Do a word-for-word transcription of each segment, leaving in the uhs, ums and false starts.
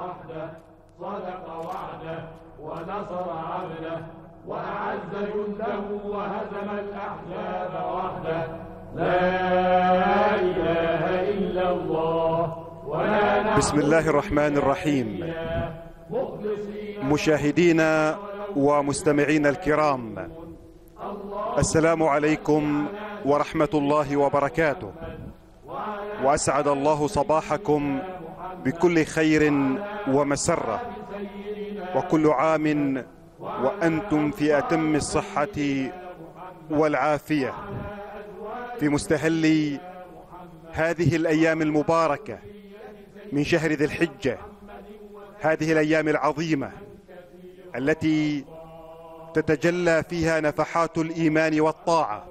وحده صدق وعده ونصر عبده وأعز جنده وهزم الأحزاب وحده. لا إله إلا الله ولا. بسم الله الرحمن الرحيم. مشاهدينا ومستمعينا الكرام، السلام عليكم ورحمة الله وبركاته، وأسعد الله صباحكم بكل خير ومسرة، وكل عام وأنتم في أتم الصحة والعافية، في مستهل هذه الأيام المباركة من شهر ذي الحجة، هذه الأيام العظيمة التي تتجلى فيها نفحات الإيمان والطاعة،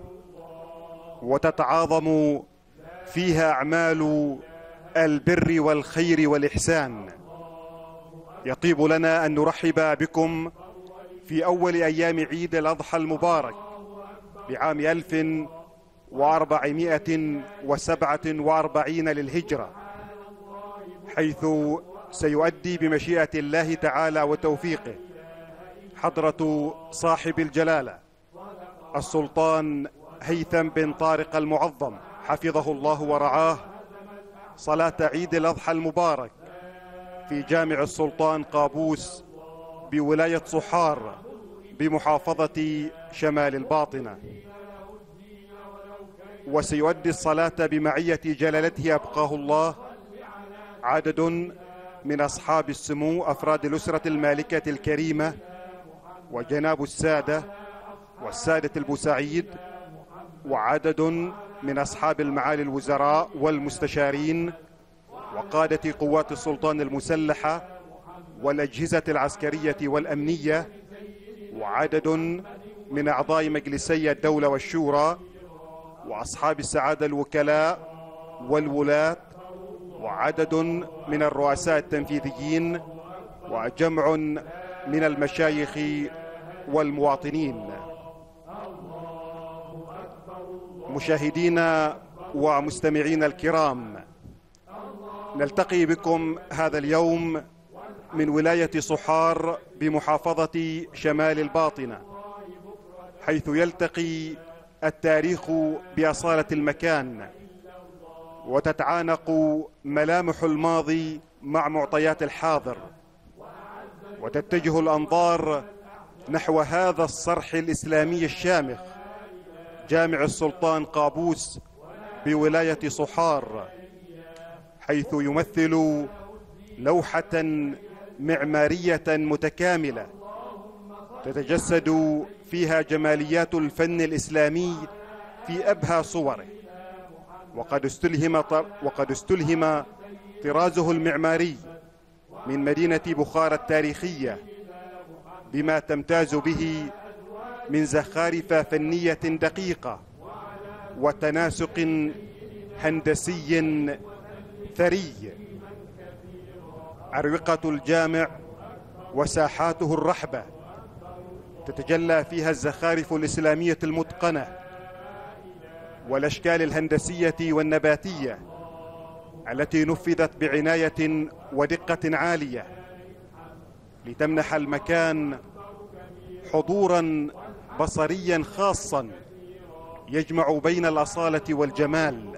وتتعاظم فيها أعمال البر والخير والإحسان. يطيب لنا أن نرحب بكم في أول أيام عيد الأضحى المبارك بعام ألف وأربعمائة وسبعة وأربعين للهجرة، حيث سيؤدي بمشيئة الله تعالى وتوفيقه حضرة صاحب الجلالة السلطان هيثم بن طارق المعظم حفظه الله ورعاه صلاة عيد الأضحى المبارك في جامع السلطان قابوس بولاية صحار بمحافظة شمال الباطنة، وسيؤدي الصلاة بمعية جلالته أبقاه الله عدد من أصحاب السمو أفراد الأسرة المالكة الكريمة وجناب السادة والسادة البوسعيد، وعدد من أصحاب المعالي الوزراء والمستشارين وقادة قوات السلطان المسلحة والأجهزة العسكرية والأمنية، وعدد من أعضاء مجلسي الدولة والشورى وأصحاب السعادة الوكلاء والولاة، وعدد من الرؤساء التنفيذيين، وجمع من المشايخ والمواطنين. مشاهدينا ومستمعينا الكرام، نلتقي بكم هذا اليوم من ولاية صحار بمحافظة شمال الباطنة، حيث يلتقي التاريخ بأصالة المكان، وتتعانق ملامح الماضي مع معطيات الحاضر، وتتجه الأنظار نحو هذا الصرح الإسلامي الشامخ جامع السلطان قابوس بولاية صحار، حيث يمثل لوحة معمارية متكاملة تتجسد فيها جماليات الفن الإسلامي في أبهى صوره، وقد استلهم وقد استلهم طرازه المعماري من مدينة بخارى التاريخية بما تمتاز به من زخارف فنية دقيقة وتناسق هندسي ثري. أروقة الجامع وساحاته الرحبة تتجلى فيها الزخارف الإسلامية المتقنة والأشكال الهندسية والنباتية التي نفذت بعناية ودقة عالية لتمنح المكان حضوراً بصرياً خاصاً يجمع بين الأصالة والجمال.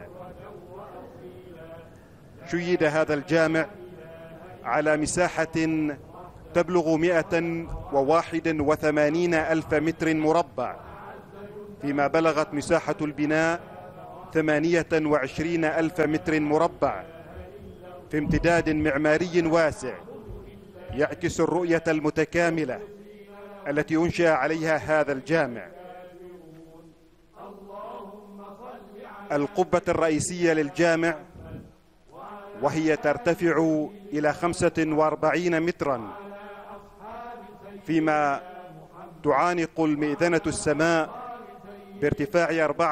شيد هذا الجامع على مساحة تبلغ مئة وواحد وثمانين ألف متر مربع، فيما بلغت مساحة البناء ثمانية وعشرين ألف متر مربع، في امتداد معماري واسع يعكس الرؤية المتكاملة التي أنشأ عليها هذا الجامع. القبة الرئيسية للجامع وهي ترتفع إلى خمسة وأربعين مترا، فيما تعانق المئذنة السماء بارتفاع أربعة